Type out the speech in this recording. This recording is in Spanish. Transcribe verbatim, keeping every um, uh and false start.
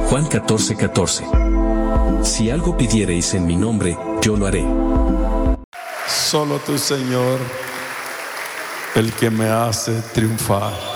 Juan catorce, catorce. Si algo pidiereis en mi nombre, yo lo haré. Solo tú, Señor, el que me hace triunfar.